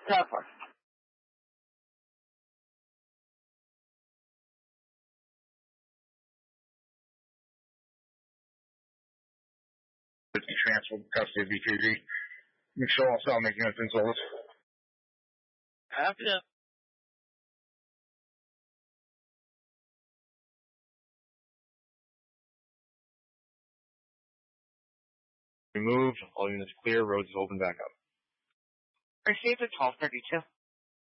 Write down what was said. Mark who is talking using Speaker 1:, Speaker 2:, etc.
Speaker 1: Go for it.
Speaker 2: Transferred custody of BKG. Michelle also making us insults.
Speaker 1: After that.
Speaker 2: Removed. All units clear. Roads is open back up.
Speaker 1: Received at 1232.